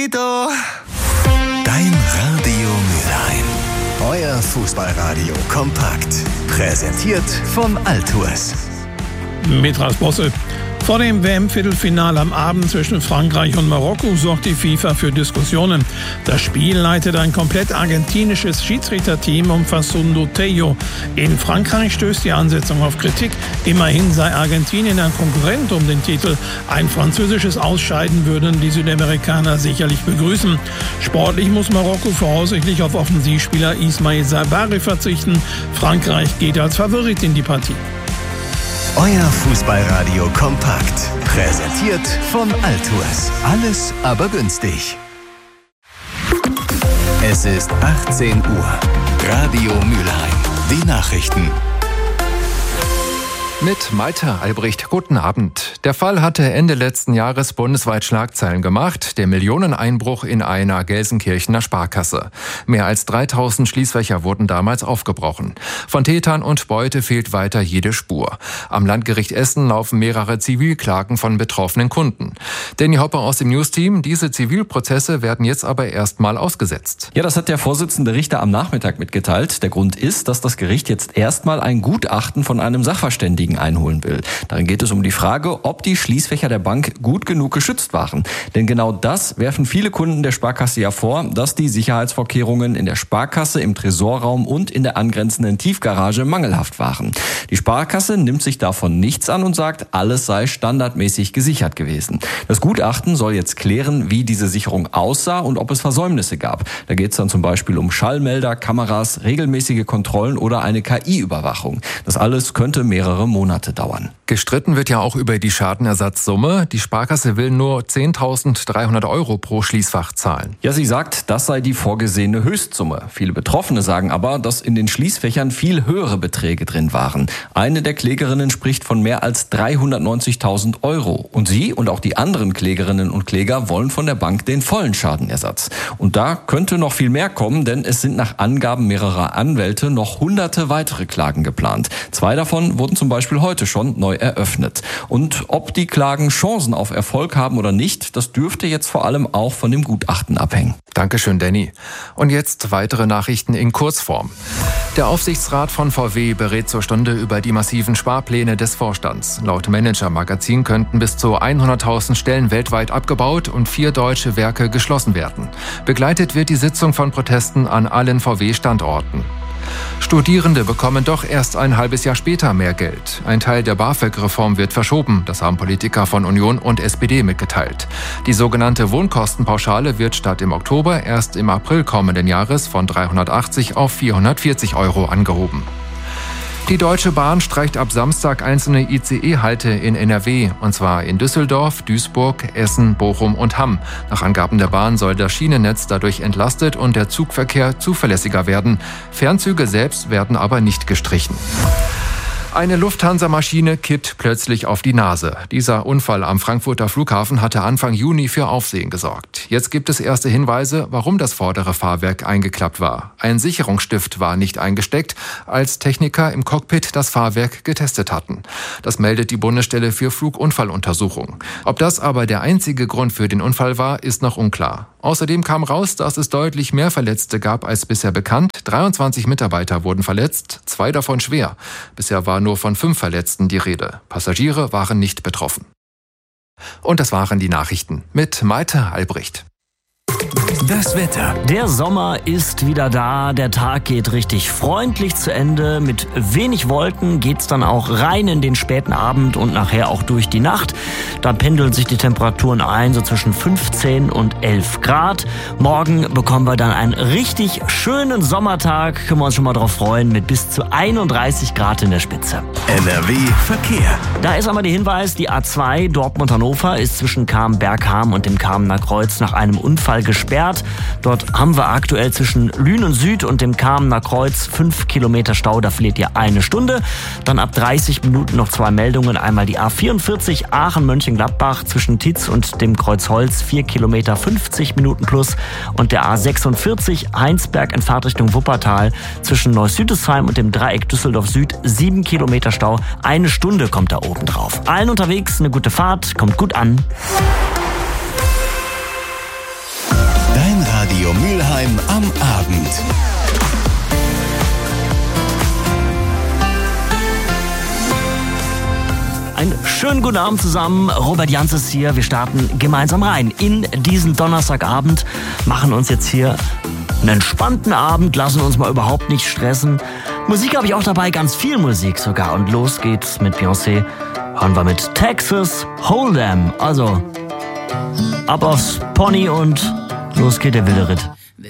Dein Radio Mülheim. Euer Fußballradio kompakt. Präsentiert von Altours. Mit Ralf Bosse. Vor dem WM-Viertelfinale am Abend zwischen Frankreich und Marokko sorgt die FIFA für Diskussionen. Das Spiel leitet ein komplett argentinisches Schiedsrichterteam um Facundo Tello. In Frankreich stößt die Ansetzung auf Kritik. Immerhin sei Argentinien ein Konkurrent um den Titel. Ein französisches Ausscheiden würden die Südamerikaner sicherlich begrüßen. Sportlich muss Marokko voraussichtlich auf Offensivspieler Ismail Sabari verzichten. Frankreich geht als Favorit in die Partie. Euer Fußballradio kompakt. Präsentiert von Altours. Alles aber günstig. Es ist 18 Uhr. Radio Mülheim. Die Nachrichten. Mit Malte Albrecht, guten Abend. Der Fall hatte Ende letzten Jahres bundesweit Schlagzeilen gemacht. Der Millioneneinbruch in einer Gelsenkirchener Sparkasse. Mehr als 3000 Schließfächer wurden damals aufgebrochen. Von Tätern und Beute fehlt weiter jede Spur. Am Landgericht Essen laufen mehrere Zivilklagen von betroffenen Kunden. Danny Hopper aus dem News-Team. Diese Zivilprozesse werden jetzt aber erstmal ausgesetzt. Ja, das hat der Vorsitzende Richter am Nachmittag mitgeteilt. Der Grund ist, dass das Gericht jetzt erstmal ein Gutachten von einem Sachverständigen einholen will. Darin geht es um die Frage, ob die Schließfächer der Bank gut genug geschützt waren. Denn genau das werfen viele Kunden der Sparkasse ja vor, dass die Sicherheitsvorkehrungen in der Sparkasse, im Tresorraum und in der angrenzenden Tiefgarage mangelhaft waren. Die Sparkasse nimmt sich davon nichts an und sagt, alles sei standardmäßig gesichert gewesen. Das Gutachten soll jetzt klären, wie diese Sicherung aussah und ob es Versäumnisse gab. Da geht es dann zum Beispiel um Schallmelder, Kameras, regelmäßige Kontrollen oder eine KI-Überwachung. Das alles könnte mehrere Monate dauern. Gestritten wird ja auch über die Schadenersatzsumme. Die Sparkasse will nur 10.300 € pro Schließfach zahlen. Ja, sie sagt, das sei die vorgesehene Höchstsumme. Viele Betroffene sagen aber, dass in den Schließfächern viel höhere Beträge drin waren. Eine der Klägerinnen spricht von mehr als 390.000 €. Und sie und auch die anderen Klägerinnen und Kläger wollen von der Bank den vollen Schadenersatz. Und da könnte noch viel mehr kommen, denn es sind nach Angaben mehrerer Anwälte noch hunderte weitere Klagen geplant. 2 davon wurden zum Beispiel heute schon neu eröffnet. Und ob die Klagen Chancen auf Erfolg haben oder nicht, das dürfte jetzt vor allem auch von dem Gutachten abhängen. Dankeschön, Danny. Und jetzt weitere Nachrichten in Kurzform. Der Aufsichtsrat von VW berät zur Stunde über die massiven Sparpläne des Vorstands. Laut Manager-Magazin könnten bis zu 100.000 Stellen weltweit abgebaut und 4 deutsche Werke geschlossen werden. Begleitet wird die Sitzung von Protesten an allen VW-Standorten. Studierende bekommen doch erst ein halbes Jahr später mehr Geld. Ein Teil der BAföG-Reform wird verschoben. Das haben Politiker von Union und SPD mitgeteilt. Die sogenannte Wohnkostenpauschale wird statt im Oktober erst im April kommenden Jahres von 380 auf 440 € angehoben. Die Deutsche Bahn streicht ab Samstag einzelne ICE-Halte in NRW, und zwar in Düsseldorf, Duisburg, Essen, Bochum und Hamm. Nach Angaben der Bahn soll das Schienennetz dadurch entlastet und der Zugverkehr zuverlässiger werden. Fernzüge selbst werden aber nicht gestrichen. Eine Lufthansa-Maschine kippt plötzlich auf die Nase. Dieser Unfall am Frankfurter Flughafen hatte Anfang Juni für Aufsehen gesorgt. Jetzt gibt es erste Hinweise, warum das vordere Fahrwerk eingeklappt war. Ein Sicherungsstift war nicht eingesteckt, als Techniker im Cockpit das Fahrwerk getestet hatten. Das meldet die Bundesstelle für Flugunfalluntersuchung. Ob das aber der einzige Grund für den Unfall war, ist noch unklar. Außerdem kam raus, dass es deutlich mehr Verletzte gab als bisher bekannt. 23 Mitarbeiter wurden verletzt, 2 davon schwer. Bisher war nur von 5 Verletzten die Rede. Passagiere waren nicht betroffen. Und das waren die Nachrichten mit Malte Albrecht. Das Wetter. Der Sommer ist wieder da, der Tag geht richtig freundlich zu Ende. Mit wenig Wolken geht's dann auch rein in den späten Abend und nachher auch durch die Nacht. Da pendeln sich die Temperaturen ein, so zwischen 15 und 11 Grad. Morgen bekommen wir dann einen richtig schönen Sommertag, können wir uns schon mal drauf freuen, mit bis zu 31 Grad in der Spitze. NRW Verkehr. Da ist einmal der Hinweis, die A2 Dortmund-Hannover ist zwischen Berghamn und dem Kamener Kreuz nach einem Unfall gesperrt. Dort haben wir aktuell zwischen Lünen Süd und dem Kamener Kreuz 5 Kilometer Stau, da verliert ihr 1 Stunde. Dann ab 30 Minuten noch 2 Meldungen. Einmal die A44 Aachen-Mönchengladbach zwischen Titz und dem Kreuz Holz 4 Kilometer 50 Minuten plus. Und der A46 Heinsberg in Fahrtrichtung Wuppertal zwischen Neuss-Südesheim und dem Dreieck Düsseldorf Süd 7 Kilometer Stau. 1 Stunde kommt da oben drauf. Allen unterwegs eine gute Fahrt, kommt gut an. Radio Mülheim am Abend. Einen schönen guten Abend zusammen. Robert Jans ist hier. Wir starten gemeinsam rein in diesen Donnerstagabend, machen uns jetzt hier einen entspannten Abend, lassen uns mal überhaupt nicht stressen. Musik habe ich auch dabei, ganz viel Musik sogar. Und los geht's mit Beyoncé. Hören wir mit Texas Hold'em. Also ab aufs Pony und los geht der wilde Ritt.